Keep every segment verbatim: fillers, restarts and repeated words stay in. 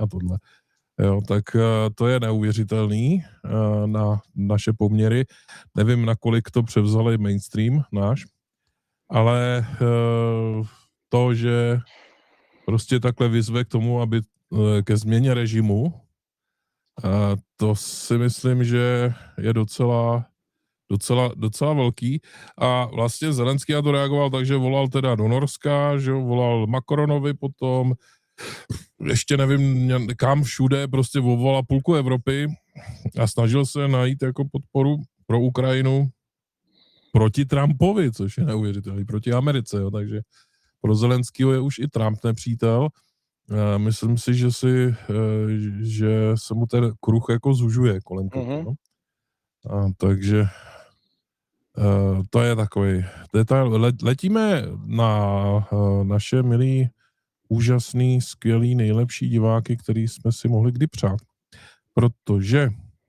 a tohle. Jo, tak to je neuvěřitelný na naše poměry. Nevím, nakolik to převzali mainstream náš, ale to, že prostě takhle vyzve k tomu, aby ke změně režimu, to si myslím, že je docela, docela, docela velký. A vlastně Zelenský na to reagoval tak, že volal teda do Norska, že volal Macronovi potom, ještě nevím kam všude, prostě volala půlku Evropy a snažil se najít jako podporu pro Ukrajinu proti Trumpovi, což je neuvěřitelný, proti Americe, jo, takže pro Zelenskýho je už i Trump nepřítel. Myslím si, že si, že se mu ten kruh jako zužuje kolem toho. Mm-hmm. No? A, takže to je takový detail. Letíme na naše milý, úžasný, skvělý, nejlepší diváky, který jsme si mohli kdy přát. Protože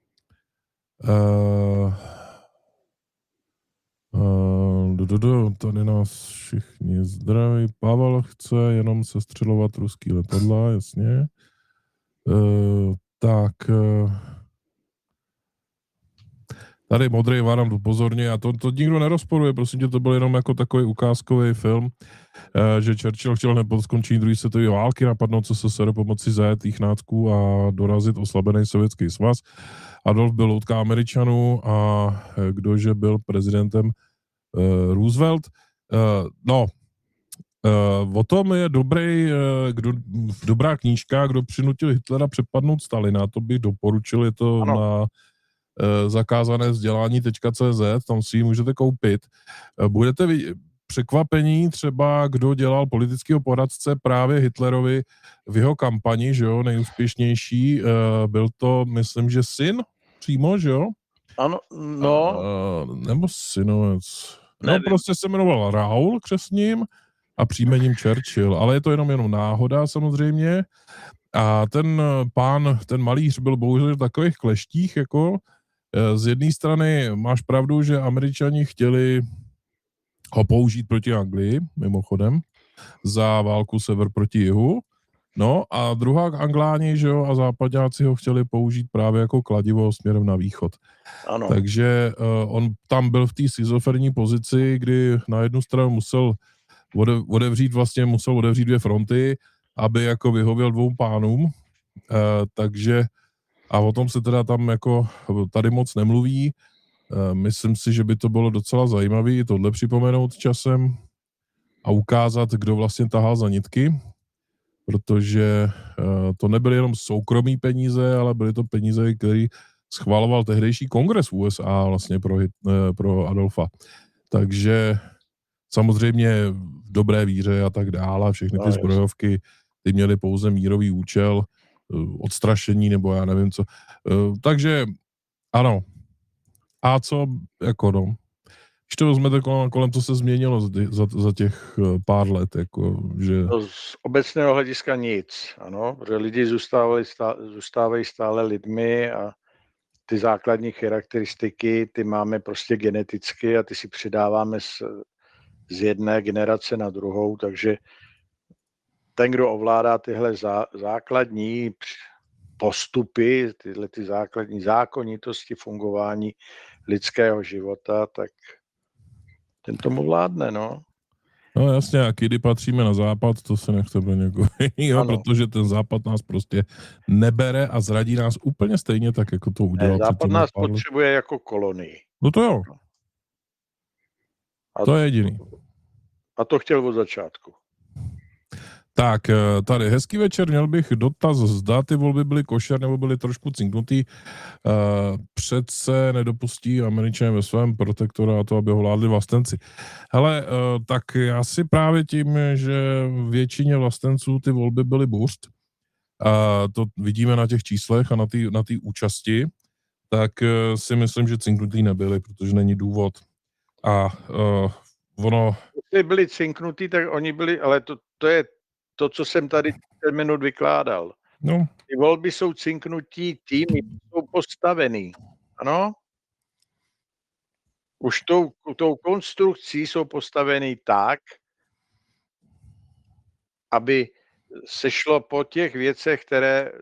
uh, uh, do, do, do, tady nás všichni zdraví. Pavel chce jenom sestřelovat ruský letadla, jasně. Uh, tak uh, tady Modrý Varam upozorně a to, to nikdo nerozporuje, prosím tě, to byl jenom jako takový ukázkový film, eh, že Churchill chtěl hned po skončení druhé světové války napadnout C S S R pomocí zajetých nácků a dorazit oslabený Sovětský svaz. Adolf byl loutka Američanů a eh, kdože byl prezidentem eh, Roosevelt. Eh, no, eh, o tom je dobrý, eh, kdo, dobrá knížka, kdo přinutil Hitlera přepadnout Stalina, to bych doporučil, je to ano. na zakázané vzdělání tečka cé zet, tam si ji můžete koupit. Budete překvapení třeba, kdo dělal politického poradce právě Hitlerovi v jeho kampani, že jo, nejúspěšnější, byl to, myslím, že syn přímo, že jo? Ano, no. Uh, nebo synovec. No, prostě se jmenoval Raoul křestním a příjmením Churchill, ale je to jenom jenom náhoda samozřejmě. A ten pán, ten malíř byl bohužel v takových kleštích, jako z jedné strany máš pravdu, že Američani chtěli ho použít proti Anglii, mimochodem, za válku sever proti jihu, no a druhá Angláni, že jo, a západáci ho chtěli použít právě jako kladivo směrem na východ. Ano. Takže uh, on tam byl v té schizofrenní pozici, kdy na jednu stranu musel ode, odevřít vlastně, musel odevřít dvě fronty, aby jako vyhověl dvou pánům, uh, takže a o tom se teda tam jako tady moc nemluví. Myslím si, že by to bylo docela zajímavé tohle připomenout časem a ukázat, kdo vlastně tahal za nitky, protože to nebyly jenom soukromí peníze, ale byly to peníze, které schvaloval tehdejší kongres U S A vlastně pro, pro Adolfa. Takže samozřejmě v dobré víře a tak dále, všechny ty zbrojovky, ty měly pouze mírový účel, odstrašení, nebo já nevím co. Takže ano. A co, jako no, když to vezmete kolem, kolem co se změnilo za, za těch pár let, jako, že... To z obecného hlediska nic, ano, protože lidi zůstávají stále, zůstávají stále lidmi a ty základní charakteristiky, ty máme prostě geneticky a ty si přidáváme z, z jedné generace na druhou, takže ten, kdo ovládá tyhle zá, základní postupy, tyhle ty základní zákonitosti fungování lidského života, tak ten tomu vládne, no. No jasně, a kdy patříme na západ, to se nechceme někoho jiného, protože ten západ nás prostě nebere a zradí nás úplně stejně tak, jako to udělal. Ne, západ nás napadl. Potřebuje jako kolonii. No to jo. A to je jediný. A to chtěl od začátku. Tak, tady hezký večer, měl bych dotaz, zda ty volby byly košer nebo byly trošku cinknutý. Uh, přece nedopustí Američané ve svém protektorátu, aby ho vládli vlastenci. Hele, uh, tak já si právě tím, že většině vlastenců ty volby byly burst, uh, to vidíme na těch číslech a na té na té účasti, tak uh, si myslím, že cinknutý nebyly, protože není důvod. A uh, ono... Když byli cinknutý, tak oni byli, ale to, to je to, co jsem tady ten minut vykládal. No. Ty volby jsou cinknutí tím, jsou postavený. Ano? Už tou, tou konstrukcí jsou postavený tak, aby se šlo po těch věcech, které